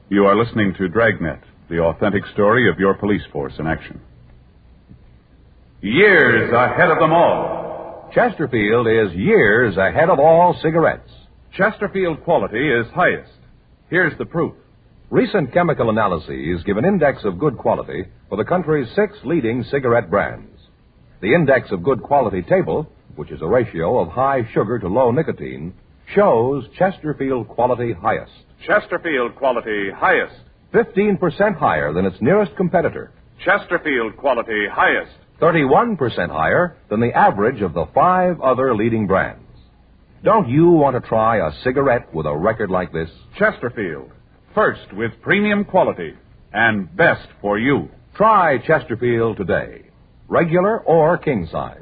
You are listening to Dragnet, the authentic story of your police force in action. Years ahead of them all. Chesterfield is years ahead of all cigarettes. Chesterfield quality is highest. Here's the proof. Recent chemical analyses give an index of good quality for the country's 6 leading cigarette brands. The index of good quality table, which is a ratio of high sugar to low nicotine, shows Chesterfield quality highest. Chesterfield quality highest. 15% higher than its nearest competitor. Chesterfield quality highest. 31% higher than the average of the 5 other leading brands. Don't you want to try a cigarette with a record like this? Chesterfield, first with premium quality and best for you. Try Chesterfield today, regular or king size.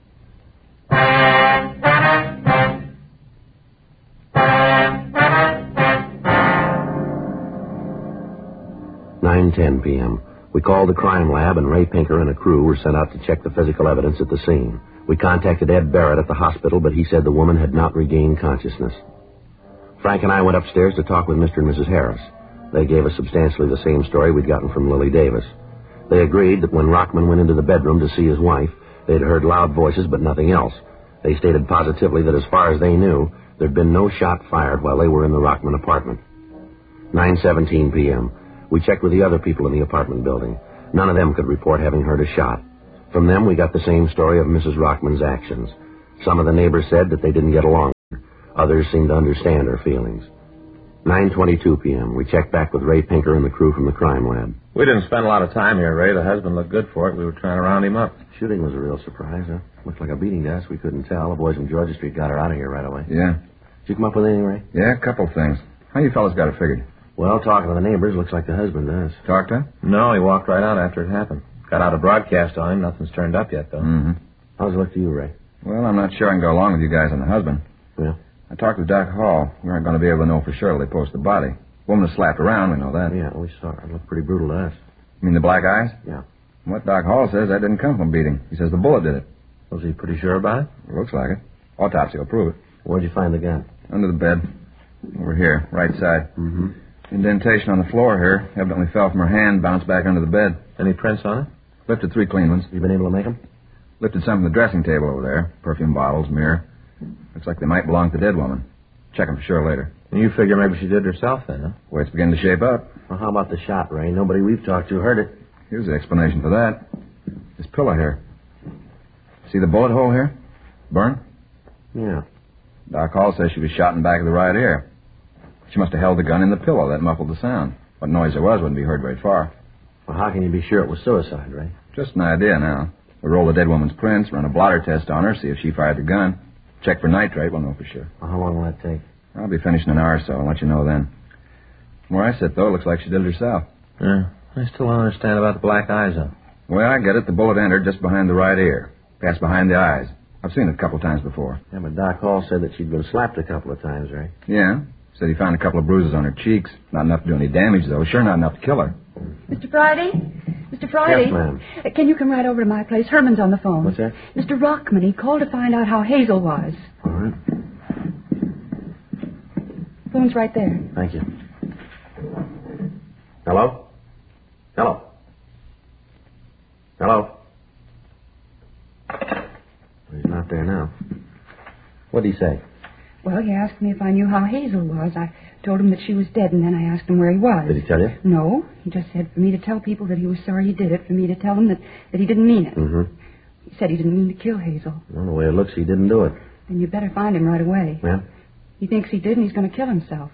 9:10 p.m. We called the crime lab, and Ray Pinker and a crew were sent out to check the physical evidence at the scene. We contacted Ed Barrett at the hospital, but he said the woman had not regained consciousness. Frank and I went upstairs to talk with Mr. and Mrs. Harris. They gave us substantially the same story we'd gotten from Lily Davis. They agreed that when Rockman went into the bedroom to see his wife, they'd heard loud voices but nothing else. They stated positively that as far as they knew, there'd been no shot fired while they were in the Rockman apartment. 9:17 p.m. We checked with the other people in the apartment building. None of them could report having heard a shot. From them, we got the same story of Mrs. Rockman's actions. Some of the neighbors said that they didn't get along. Others seemed to understand her feelings. 9:22 p.m. We checked back with Ray Pinker and the crew from the crime lab. We didn't spend a lot of time here, Ray. The husband looked good for it. We were trying to round him up. Shooting was a real surprise, huh? Looked like a beating to us. We couldn't tell. The boys from Georgia Street got her out of here right away. Yeah. Did you come up with anything, Ray? Yeah, a couple things. How you fellas got it figured? Well, talking to the neighbors, looks like the husband does. Talked to him? No, he walked right out after it happened. Got out a broadcast on him. Nothing's turned up yet, though. Mm-hmm. How's it look to you, Ray? Well, I'm not sure I can go along with you guys on the husband. Yeah? I talked with Doc Hall. We aren't going to be able to know for sure till they post the body. Woman was slapped around, we know that. Yeah, we saw her. It looked pretty brutal to us. You mean the black eyes? Yeah. What Doc Hall says, that didn't come from beating. He says the bullet did it. Was he pretty sure about it? It looks like it. Autopsy will prove it. Where'd you find the gun? Under the bed. Over here, right side. Mm-hmm. Indentation on the floor here. Evidently fell from her hand, bounced back under the bed. Any prints on it? Lifted 3 clean ones. You been able to make them? Lifted some from the dressing table over there. Perfume bottles, mirror. Looks like they might belong to the dead woman. Check them for sure later. And you figure maybe she did herself then, huh? Way it's beginning to shape up. Well, how about the shot, Ray? Nobody we've talked to heard it. Here's the explanation for that. This pillow here. See the bullet hole here? Burn? Yeah. Doc Hall says she was shot in the back of the right ear. She must have held the gun in the pillow. That muffled the sound. What noise there was wouldn't be heard very far. Well, how can you be sure it was suicide, Ray? Just an idea now. We'll roll the dead woman's prints, run a blotter test on her, see if she fired the gun. Check for nitrate, we'll know for sure. Well, how long will that take? I'll be finished in an hour or so. I'll let you know then. From where I sit, though, it looks like she did it herself. Yeah. I still don't understand about the black eyes, though. Well, I get it. The bullet entered just behind the right ear. Passed behind the eyes. I've seen it a couple times before. Yeah, but Doc Hall said that she'd been slapped a couple of times, Ray. Yeah. Said he found a couple of bruises on her cheeks. Not enough to do any damage, though. Sure not enough to kill her. Mr. Friday? Mr. Friday? Yes, ma'am. Can you come right over to my place? Herman's on the phone. What's that? Mr. Rockman. He called to find out how Hazel was. All right. Phone's right there. Thank you. Hello? Hello? Hello? He's not there now. What'd he say? Well, he asked me if I knew how Hazel was. I told him that she was dead, and then I asked him where he was. Did he tell you? No. He just said for me to tell people that he was sorry he did it, for me to tell them that he didn't mean it. Mm-hmm. He said he didn't mean to kill Hazel. Well, the way it looks, he didn't do it. Then you better find him right away. Yeah? He thinks he did, and he's going to kill himself.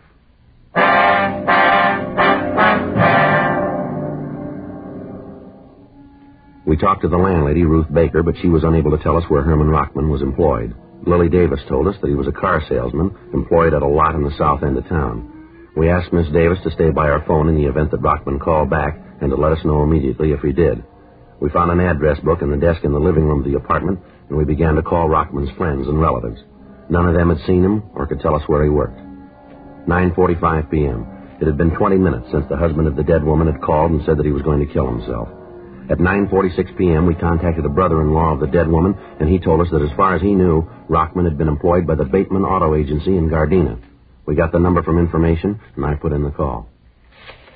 We talked to the landlady, Ruth Baker, but she was unable to tell us where Herman Rockman was employed. Lily Davis told us that he was a car salesman employed at a lot in the south end of town. We asked Miss Davis to stay by our phone in the event that Rockman called back and to let us know immediately if he did. We found an address book in the desk in the living room of the apartment, and we began to call Rockman's friends and relatives. None of them had seen him or could tell us where he worked. 9:45 p.m. It had been 20 minutes since the husband of the dead woman had called and said that he was going to kill himself. At 9:46 p.m., we contacted a brother-in-law of the dead woman, and he told us that as far as he knew, Rockman had been employed by the Bateman Auto Agency in Gardena. We got the number from information, and I put in the call.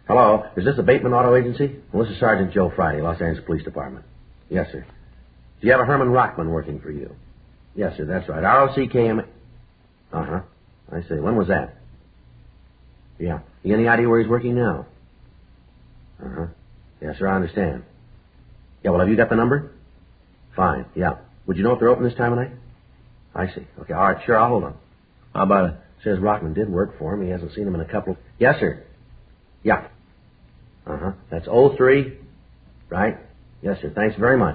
Hello, is this the Bateman Auto Agency? Well, this is Sergeant Joe Friday, Los Angeles Police Department. Yes, sir. Do you have a Herman Rockman working for you? Yes, sir, that's right. ROCKM. Uh-huh. I see. When was that? Yeah. You any idea where he's working now? Uh-huh. Yes, sir, I understand. Yeah, well, have you got the number? Fine, yeah. Would you know if they're open this time of night? I see. Okay, all right, sure, I'll hold on. How about it? Says Rockman did work for him. He hasn't seen him in a couple... Yes, sir. Yeah. Uh-huh. That's 03. Right? Yes, sir. Thanks very much.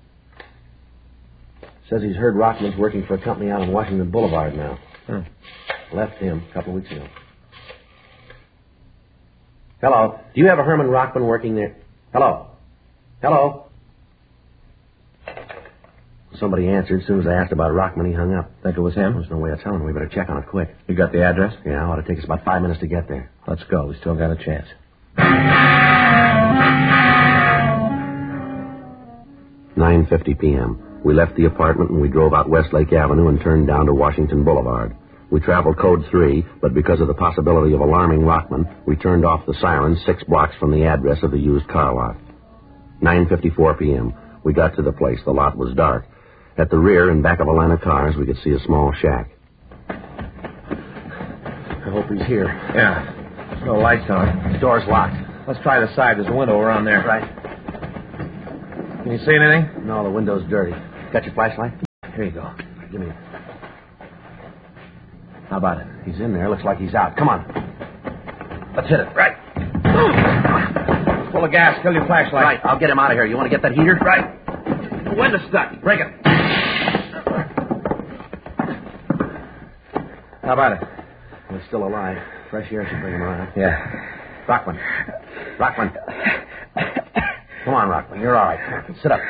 Says he's heard Rockman's working for a company out on Washington Boulevard now. Left him a couple of weeks ago. Hello. Do you have a Herman Rockman working there? Hello. Hello. Somebody answered. As soon as I asked about Rockman, he hung up. Think it was him? There's no way of telling. We better check on it quick. You got the address? Yeah, it ought to take us about 5 minutes to get there. Let's go. We still got a chance. 9:50 p.m. We left the apartment and we drove out Westlake Avenue and turned down to Washington Boulevard. We traveled code 3, but because of the possibility of alarming Rockman, we turned off the sirens 6 blocks from the address of the used car lot. 9:54 p.m. We got to the place. The lot was dark. At the rear and back of a line of cars, we could see a small shack. I hope he's here. Yeah. There's no lights on. The door's locked. Let's try the side. There's a window around there. Right. Can you see anything? No, the window's dirty. Got your flashlight? Here you go. Give me it. How about it? He's in there. Looks like he's out. Come on. Let's hit it. Right. Full of gas. Kill your flashlight. Right. I'll get him out of here. You want to get that heater? Right. The window's stuck. Break it. How about it? He's still alive. Fresh air should bring him around. Yeah. Rockman. Come on, Rockman. You're all right. Come on. Sit up.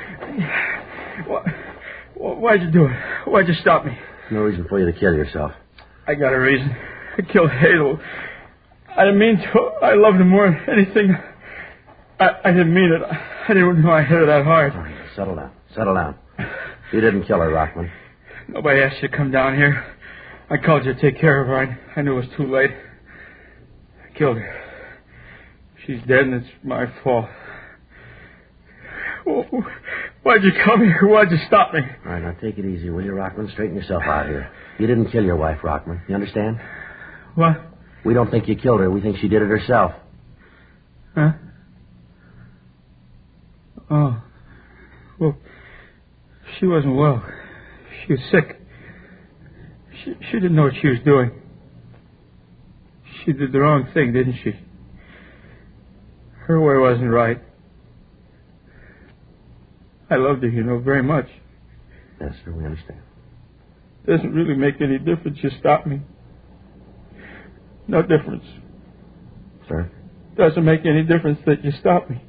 Why'd you do it? Why'd you stop me? No reason for you to kill yourself. I got a reason. I killed Hazel. I didn't mean to. I loved her more than anything. I didn't mean it. I didn't know I hit her that hard. All right, settle down. You didn't kill her, Rockman. Nobody asked you to come down here. I called you to take care of her. I knew it was too late. I killed her. She's dead and it's my fault. Why'd you come here? Why'd you stop me? All right, now take it easy, will you, Rockman? Straighten yourself out here. You didn't kill your wife, Rockman. You understand? What? We don't think you killed her. We think she did it herself. Huh? Oh. Well, she wasn't well. She was sick. She didn't know what she was doing. She did the wrong thing, didn't she? Her way wasn't right. I loved her, very much. Yes, sir, we understand. Doesn't really make any difference. You stop me. No difference. Sir? Doesn't make any difference that you stop me.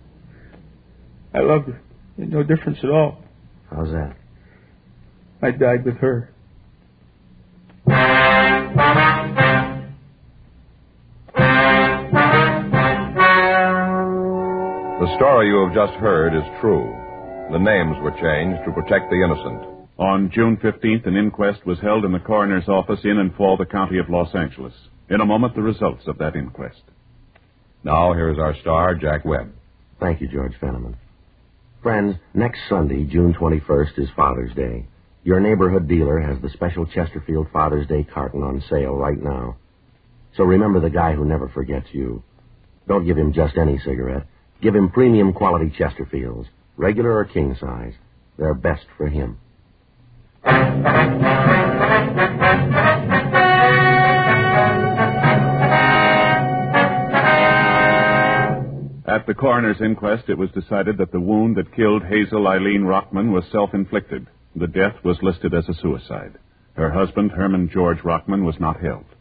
I loved her. Ain't no difference at all. How's that? I died with her. The story you have just heard is true. The names were changed to protect the innocent. On June 15th, an inquest was held in the coroner's office in and for the county of Los Angeles. In a moment, the results of that inquest. Now, here's our star, Jack Webb. Thank you, George Fenneman. Friends, next Sunday, June 21st, is Father's Day. Your neighborhood dealer has the special Chesterfield Father's Day carton on sale right now. So remember the guy who never forgets you. Don't give him just any cigarette. Give him premium quality Chesterfields, regular or king size. They're best for him. At the coroner's inquest, it was decided that the wound that killed Hazel Eileen Rockman was self-inflicted. The death was listed as a suicide. Her husband, Herman George Rockman, was not held.